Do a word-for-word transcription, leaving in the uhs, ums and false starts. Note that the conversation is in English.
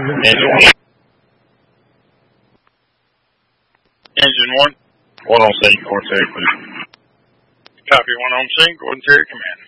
Engine Engine one. one on C, Corn Terry, please. Copy one on C. Go ahead and carry command.